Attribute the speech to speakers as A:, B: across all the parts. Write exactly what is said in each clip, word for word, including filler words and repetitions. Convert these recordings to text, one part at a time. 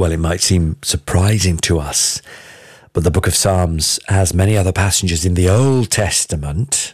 A: well, it might seem surprising to us, but the book of Psalms, as many other passages in the Old Testament,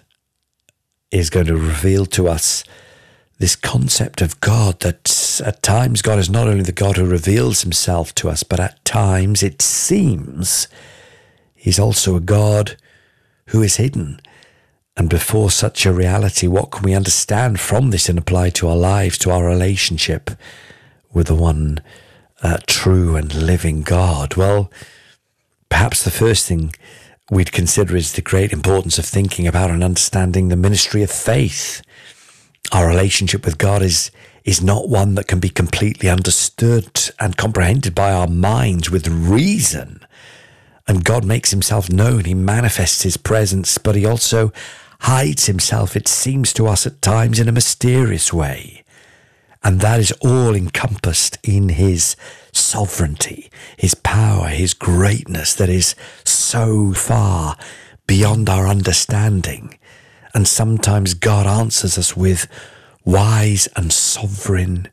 A: is going to reveal to us this concept of God, that at times God is not only the God who reveals himself to us, but at times it seems he's also a God who is hidden. And before such a reality, what can we understand from this and apply to our lives, to our relationship with the one uh, true and living God? Well, perhaps the first thing we'd consider is the great importance of thinking about and understanding the ministry of faith. Our relationship with God is is not one that can be completely understood and comprehended by our minds with reason. And God makes himself known. He manifests his presence, but he also hides himself, it seems to us at times, in a mysterious way. And that is all encompassed in his sovereignty, his power, his greatness that is so far beyond our understanding. And sometimes God answers us with wise and sovereign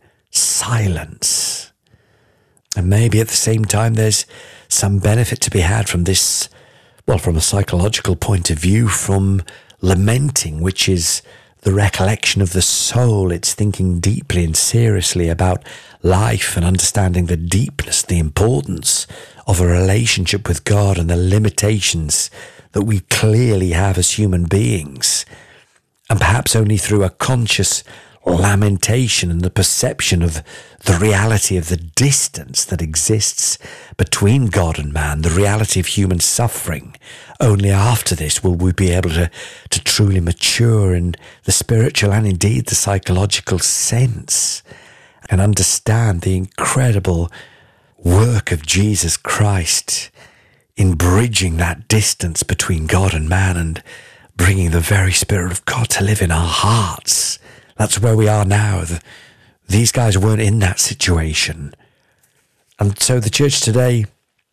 A: silence. And maybe at the same time there's some benefit to be had from this, well, from a psychological point of view, from lamenting, which is the recollection of the soul. It's thinking deeply and seriously about life and understanding the deepness, the importance of a relationship with God and the limitations that we clearly have as human beings. And perhaps only through a conscious lamentation and the perception of the reality of the distance that exists between God and man, the reality of human suffering, only after this will we be able to, to truly mature in the spiritual and indeed the psychological sense and understand the incredible work of Jesus Christ in bridging that distance between God and man and bringing the very Spirit of God to live in our hearts. That's where we are now. The, these guys weren't in that situation. And so the church today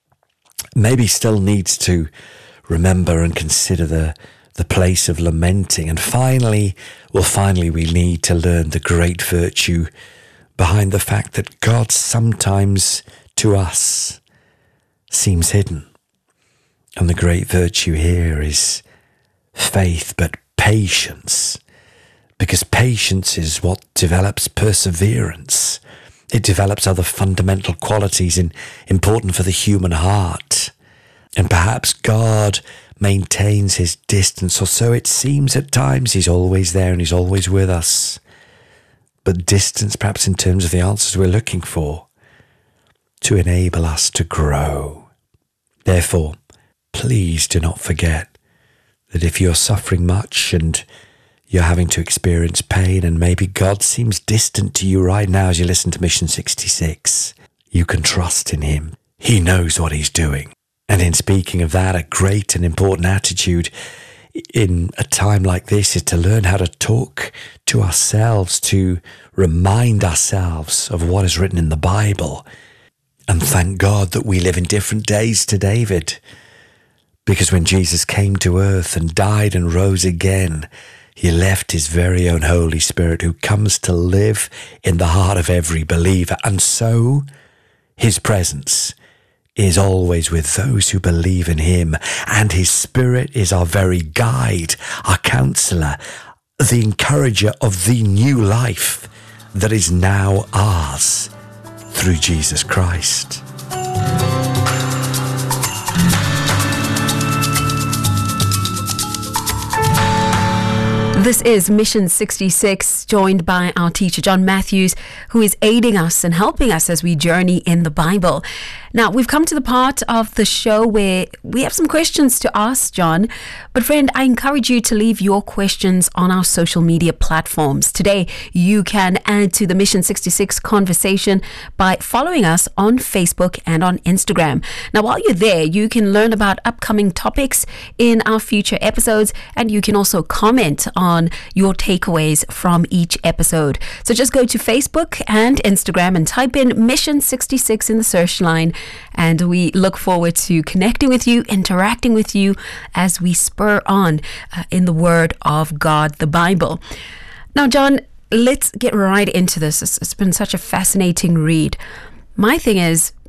A: maybe still needs to remember and consider the, the place of lamenting. And finally, well, finally, we need to learn the great virtue behind the fact that God sometimes to us seems hidden. And the great virtue here is faith, but patience. Because patience is what develops perseverance. It develops other fundamental qualities in, important for the human heart. And perhaps God maintains his distance, or so it seems at times. He's always there and he's always with us. But distance, perhaps in terms of the answers we're looking for, to enable us to grow. Therefore, please do not forget that if you're suffering much and you're having to experience pain, and maybe God seems distant to you right now as you listen to Mission sixty-six, you can trust in him. He knows what he's doing. And in speaking of that, a great and important attitude in a time like this is to learn how to talk to ourselves, to remind ourselves of what is written in the Bible. And thank God that we live in different days to David. Because when Jesus came to earth and died and rose again, he left his very own Holy Spirit who comes to live in the heart of every believer. And so his presence is always with those who believe in him. And his Spirit is our very guide, our counselor, the encourager of the new life that is now ours through Jesus Christ.
B: This is Mission sixty-six, joined by our teacher, John Matthews, who is aiding us and helping us as we journey in the Bible. Now, we've come to the part of the show where we have some questions to ask John. But friend, I encourage you to leave your questions on our social media platforms. Today, you can add to the Mission sixty-six conversation by following us on Facebook and on Instagram. Now, while you're there, you can learn about upcoming topics in our future episodes, and you can also comment on your takeaways from each episode. So just go to Facebook and Instagram and type in Mission sixty-six in the search line. And we look forward to connecting with you, interacting with you as we spur on uh, in the Word of God, the Bible. Now, John, let's get right into this. It's, it's been such a fascinating read. My thing is,